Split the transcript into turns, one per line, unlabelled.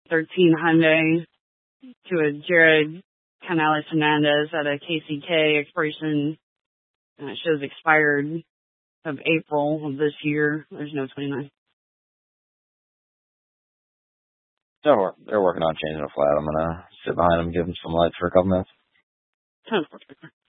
13 Hyundai to a Jared Canales Hernandez at a KCK expiration. It shows expired of April of this year. There's no 29.
They're working on changing a flat. I'm going to sit behind them, give them some lights for a couple minutes.